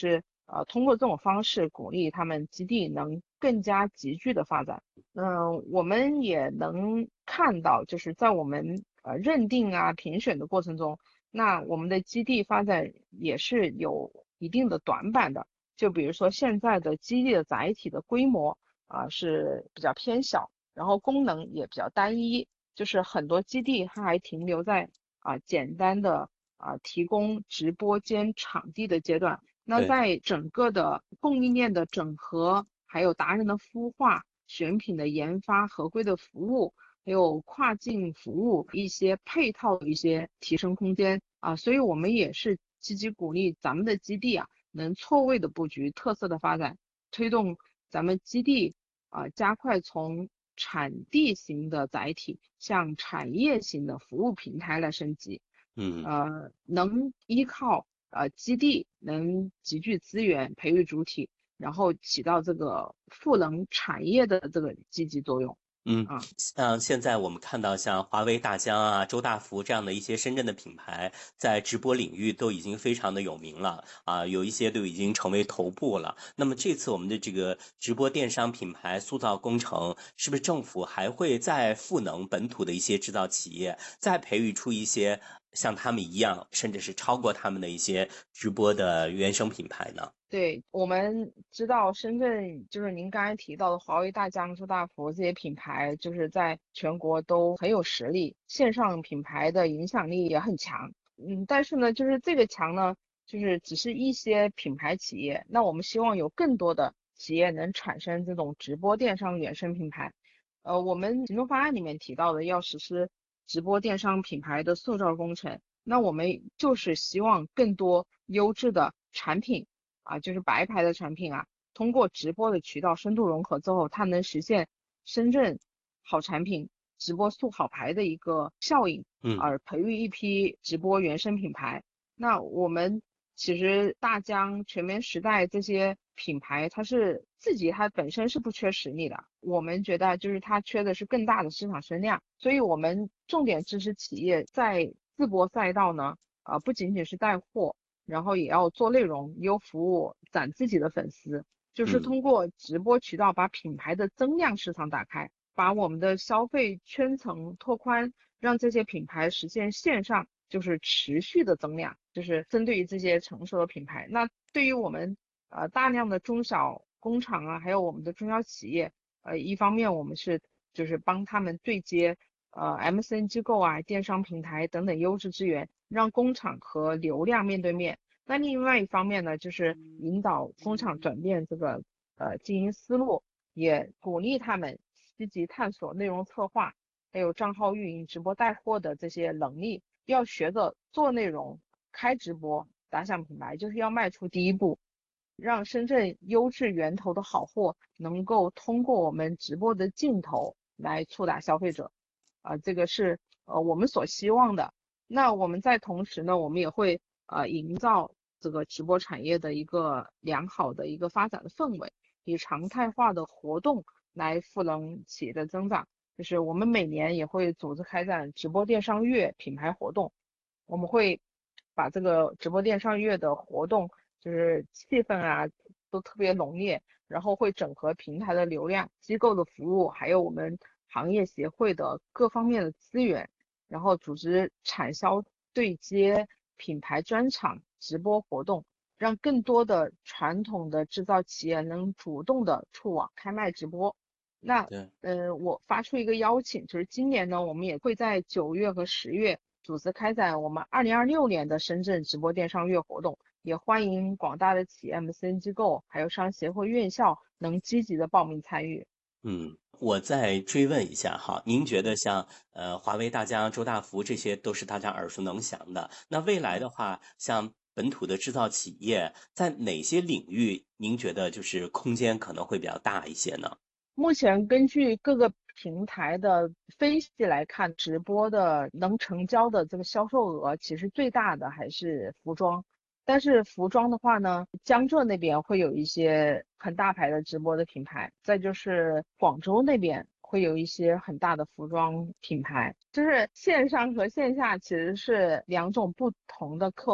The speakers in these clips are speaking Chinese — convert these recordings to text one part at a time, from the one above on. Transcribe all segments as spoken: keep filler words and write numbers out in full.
是呃通过这种方式鼓励他们基地能更加集聚的发展。嗯，我们也能看到，就是在我们呃认定啊评选的过程中，那我们的基地发展也是有一定的短板的。就比如说现在的基地的载体的规模啊、是比较偏小，然后功能也比较单一，就是很多基地它还停留在啊、简单的啊、提供直播间场地的阶段。那对。 在整个的供应链的整合，还有达人的孵化、选品的研发、合规的服务，还有跨境服务一些配套的一些提升空间啊，所以我们也是积极鼓励咱们的基地啊，能错位的布局、特色的发展，推动咱们基地啊加快从产地型的载体向产业型的服务平台来升级。 嗯。 呃，能依靠呃基地能集聚资源，培育主体，然后起到这个赋能产业的这个积极作用嗯， 啊。 像现在我们看到像华为、大疆啊、周大福这样的一些深圳的品牌，在直播领域都已经非常的有名了啊，有一些都已经成为头部了。那么这次我们的这个直播电商品牌塑造工程，是不是政府还会再赋能本土的一些制造企业，再培育出一些像他们一样，甚至是超过他们的一些直播的原生品牌呢？ 对，我们知道深圳就是您刚才提到的华为、大疆、周大福这些品牌，就是在全国都很有实力，线上品牌的影响力也很强。嗯，但是呢，就是这个强呢，就是只是一些品牌企业，那我们希望有更多的企业能产生这种直播电商衍生品牌。呃，我们行动方案里面提到的要实施直播电商品牌的塑造工程，那我们就是希望更多优质的产品。啊，就是白牌的产品啊，通过直播的渠道深度融合之后，它能实现深圳好产品直播塑好牌的一个效应， 嗯。 而培育一批直播原生品牌。那我们其实大疆、全棉时代这些品牌，它是自己它本身是不缺实力的，我们觉得就是它缺的是更大的市场声量，所以我们重点支持企业在自播赛道呢，啊、不仅仅是带货。然后也要做内容、优服务、攒自己的粉丝，就是嗯。 通过直播渠道把品牌的增量市场打开，把我们的消费圈层拓宽，让这些品牌实现线上就是持续的增量，就是针对于这些成熟的品牌。那对于我们呃大量的中小工厂啊，还有我们的中小企业，呃，一方面我们是就是帮他们对接呃 M C N 机构啊、电商平台等等优质资源，让工厂和流量面对面。那另外一方面呢，就是引导工厂转变这个呃经营思路，也鼓励他们积极探索内容策划，还有账号运营、直播带货的这些能力，要学着做内容、开直播、打响品牌，就是要迈出第一步，让深圳优质源头的好货能够通过我们直播的镜头来触达消费者。啊、这个是呃我们所希望的。那我们在同时呢，我们也会呃营造这个直播产业的一个良好的一个发展的氛围，以常态化的活动来赋能企业的增长。就是我们每年也会组织开展直播电商月品牌活动，我们会把这个直播电商月的活动就是气氛啊都特别浓烈，然后会整合平台的流量、机构的服务，还有我们行业协会的各方面的资源，然后组织产销对接、品牌专场、直播活动，让更多的传统的制造企业能主动的触网开卖直播。那对。 呃，我发出一个邀请，就是今年呢，我们也会在九月和十月组织开展我们二零二六年的深圳直播电商月活动，也欢迎广大的企业 M C N 机构，还有商协会、院校能积极的报名参与。 嗯，我再追问一下哈，您觉得像呃华为、大疆、周大福这些都是大家耳熟能详的，那未来的话，像本土的制造企业在哪些领域，您觉得就是空间可能会比较大一些呢？ 目前根据各个平台的分析来看，直播的能成交的这个销售额，其实最大的还是服装。但是服装的话呢，江浙那边会有一些很大牌的直播的品牌，再就是广州那边会有一些很大的服装品牌，就是线上和线下其实是两种不同的客户。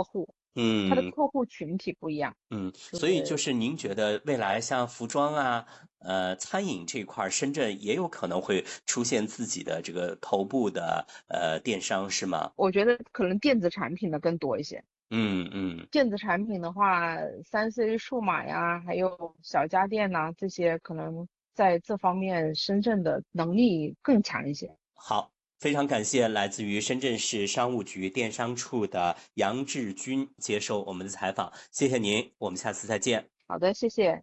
它的嗯客户群体不一样。 嗯， 就所以就是是您觉得未来像服装啊，呃，餐饮这块儿，深圳也有可能会出现自己的这个头部的呃电商，是吗？ 我觉得可能电子产品的更多一些。 嗯嗯。 电子产品的话，三 C 数码呀，还有小家电呐，这些可能在这方面深圳的能力更强一些。 好，非常感谢来自于深圳市商务局电商处的杨志军接受我们的采访，谢谢您，我们下次再见。 好的，謝謝。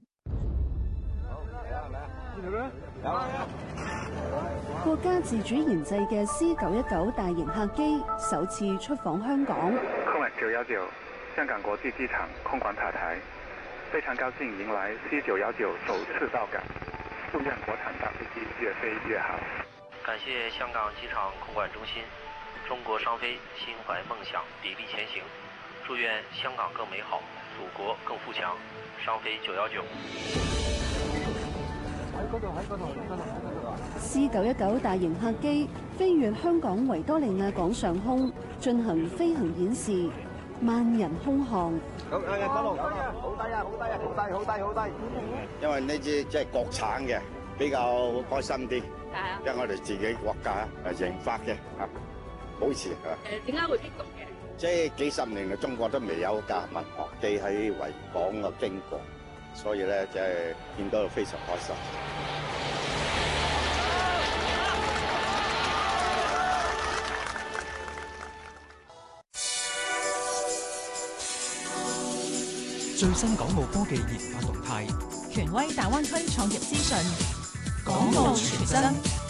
國家自主研製嘅 C 九一九大型客機首次出訪香港。 空管九一九，香港國際機場空管塔台，非常高興迎來 C 九一九首次到港，祝願國產大飛機越飛越好。 感謝香港機場空管中心，中國商飛心懷夢想，砥礪前行，祝願香港更美好，祖國更富強。商飛九一九。 C 九一九大型客機飛越香港維多利亞港上空，進行飛行演示，萬人空巷。 好，誒，一路，好低啊，好低啊，好低，好低，好低。因為呢支即係國產嘅，比較開心啲。係啊。因為我哋自己國家誒研發嘅嚇，好似嚇。誒，點解會激動嘅？即係幾十年嘅中國都未有架民航機喺維港嘅經過，所以咧即係見到非常開心。 最新港澳科技研發動態， 權威大灣區創業資訊， 港澳傳真。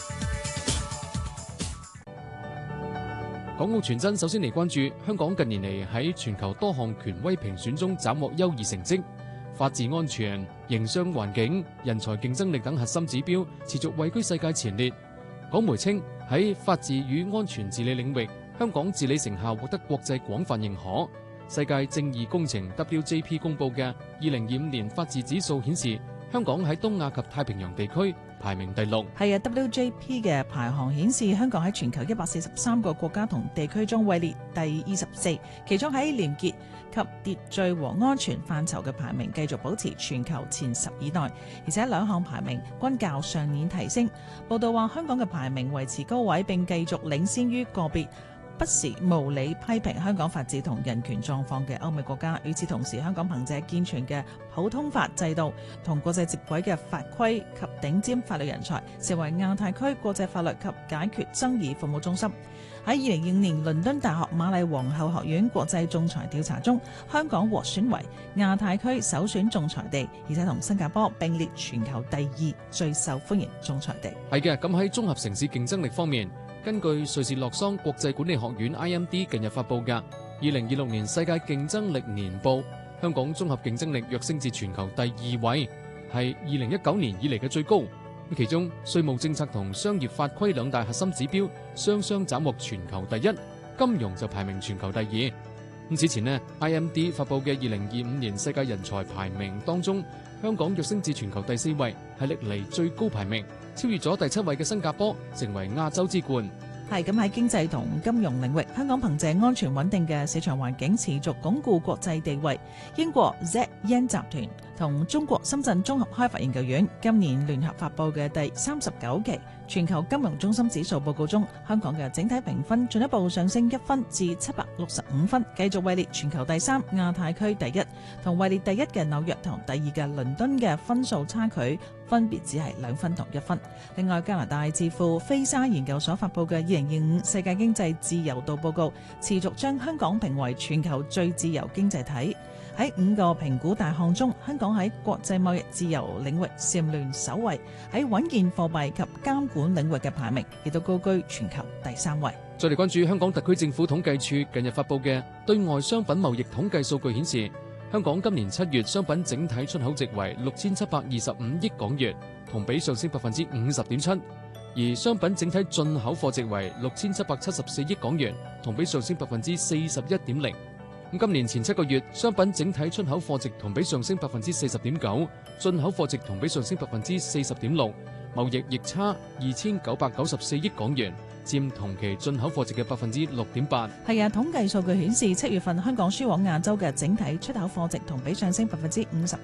港澳傳真首先嚟關注香港近年嚟喺全球多項權威評選中斬獲優異成績，法治安全、營商環境、人才競爭力等核心指標持續位居世界前列。港媒稱喺法治與安全治理領域，香港治理成效獲得國際廣泛認可。世界正義工程 W J P 公佈嘅二零二五年法治指數顯示，香港喺東亞及太平洋地區排名第六。 係啊 ，W J P 嘅排行顯示，香港喺全球一百四十三個國家同地區中位列第二十四，其中喺廉潔及秩序和安全範疇嘅排名繼續保持全球前十以內，而且兩項排名均較上年提升。報道話，香港嘅排名維持高位，並繼續領先於個別不時無理批評香港法治同人權狀況嘅歐美國家。與此同時，香港憑借健全嘅普通法制度同國際接軌嘅法規及頂尖法律人才，成為亞太區國際法律及解決爭議服務中心。喺二零二五年倫敦大學瑪麗皇后學院國際仲裁調查中，香港獲選為亞太區首選仲裁地，而且同新加坡並列全球第二最受歡迎仲裁地。 係嘅，咁喺綜合城市競爭力方面，根據瑞士洛桑國際管理學院 I M D 近日發布嘅二零二六年世界競爭力年報，香港綜合競爭力躍升至全球第二位，係二零一九年以嚟嘅最高。其中稅務政策同商業法規兩大核心指標雙雙斬獲全球第一，金融就排名全球第二。咁此前呢 I M D 發布嘅二零二五年世界人才排名當中，香港躍升至全球第四位，係歷嚟最高排名，超越咗第七位嘅新加坡，成為亞洲之冠。 係咁，喺經濟同金融領域，香港憑借安全穩定嘅市場環境，持續鞏固國際地位。英國 Z Yen 集團同中國深圳綜合開發研究院今年聯合發布嘅第三十九期全球金融中心指數報告中，香港嘅整體評分進一步上升一分至七百六十五分，繼續位列全球第三、亞太區第一，同位列第一嘅紐約同第二嘅倫敦嘅分數差距分別只係兩分同一分。另外，加拿大智庫菲沙研究所發布嘅二零二五世界經濟自由度報告，持續將香港評為全球最自由經濟體。喺五個評估大項中，香港喺國際貿易自由領域蟬聯首位，喺穩健貨幣及監管領域嘅排名亦都高居全球第三位。 再嚟關注香港特區政府統計處近日發布嘅對外商品貿易統計數據顯示，香港今年七月商品整體出口值為六千七百二十五億港元，同比上升百分之五十點七；而商品整體進口貨值為六千七百七十四億港元，同比上升百分之四十一點零。咁今年前七個月，商品整體出口貨值同比上升百分之四十點九，進口貨值同比上升百分之四十點六。 貿易逆差二千九百九十四億港元，佔同期進口貨值嘅百分之六點八。 係啊，統計數據顯示，七月份香港輸往亞洲嘅整體出口貨值同比上升百分之五十